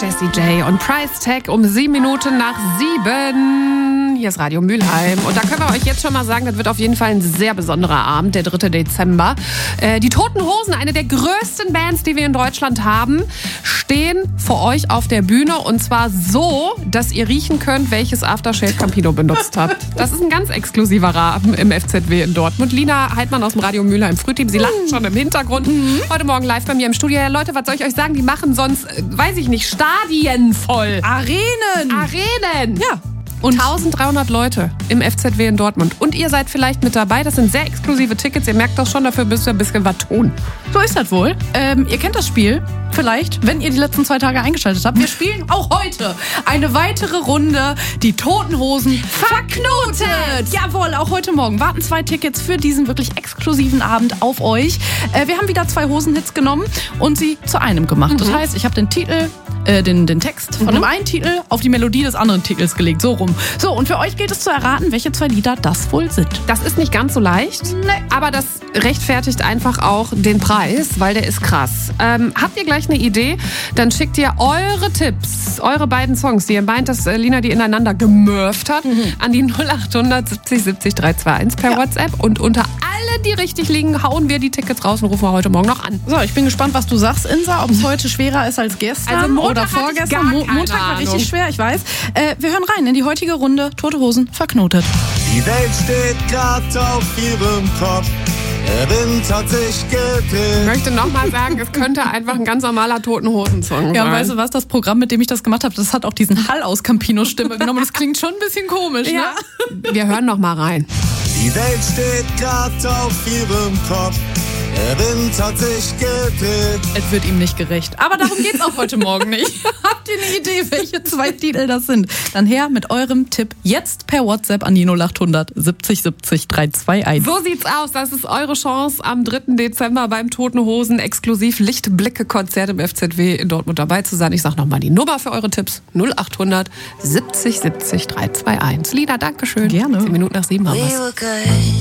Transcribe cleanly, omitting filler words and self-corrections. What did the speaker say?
Jessie J und Price Tag um 7 Minuten nach 7. Hier ist Radio Mülheim. Und da können wir euch jetzt schon mal sagen, das wird auf jeden Fall ein sehr besonderer Abend, der 3. Dezember. Die Toten Hosen, eine der größten Bands, die wir in Deutschland haben, stehen vor euch auf der Bühne. Und zwar so, dass ihr riechen könnt, welches Aftershave Campino benutzt habt. Das ist ein ganz exklusiver Rahmen im FZW in Dortmund. Lina Heidmann aus dem Radio Mülheim Frühteam, sie lacht schon im Hintergrund. Heute Morgen live bei mir im Studio. Ja, Leute, was soll ich euch sagen? Die machen sonst, weiß ich nicht, Stadien voll. Arenen! Ja. Und 1300 Leute im FZW in Dortmund. Und ihr seid vielleicht mit dabei. Das sind sehr exklusive Tickets. Ihr merkt das schon, dafür müsst ihr ein bisschen was tun. So ist das wohl. Ihr kennt das Spiel vielleicht, wenn ihr die letzten 2 Tage eingeschaltet habt. Wir spielen auch heute eine weitere Runde. Die Toten Hosen verknotet. Jawohl, auch heute Morgen warten 2 Tickets für diesen wirklich exklusiven Abend auf euch. Wir haben wieder 2 Hosenhits genommen und sie zu einem gemacht. Das heißt, ich habe den Titel, den Text von dem einen Titel auf die Melodie des anderen Titels gelegt. So rum. So, und für euch gilt es zu erraten, welche 2 Lieder das wohl sind. Das ist nicht ganz so leicht, aber das rechtfertigt einfach auch den Preis, weil der ist krass. Habt ihr gleich eine Idee? Dann schickt ihr eure Tipps, eure beiden Songs, die ihr meint, dass Lina die ineinander gemurft hat, an die 0800 70 70 321 per WhatsApp. Und unter alle, die richtig liegen, hauen wir die Tickets raus und rufen wir heute Morgen noch an. So, ich bin gespannt, was du sagst, Insa, ob es heute schwerer ist als gestern oder vorgestern. Montag war richtig schwer, ich weiß. Wir hören rein in die heutige Runde Tote Hosen verknotet. Die Welt steht grad auf ihrem Kopf. Der Wind hat sich gedreht. Ich möchte nochmal sagen, es könnte einfach ein ganz normaler Toten Hosen-Song sein. Ja, weißt du was, das Programm, mit dem ich das gemacht habe, das hat auch diesen Hall aus Campinos Stimme genommen. Das klingt schon ein bisschen komisch, ne? Ja. Wir hören noch mal rein. Die Welt steht grad auf ihrem Kopf. Der Wind hat sich gedreht. Es wird ihm nicht gerecht. Aber darum geht's auch heute Morgen nicht. Habt ihr eine Idee, welche 2 Titel das sind? Dann her mit eurem Tipp jetzt per WhatsApp an die 0800 70 70 321. So sieht's aus. Das ist eure Chance, am 3. Dezember beim Toten Hosen exklusiv Lichtblicke-Konzert im FZW in Dortmund dabei zu sein. Ich sag nochmal die Nummer für eure Tipps. 0800 70 70 321. Lina, danke schön. Gerne. 10 Minuten nach 7 haben wir's.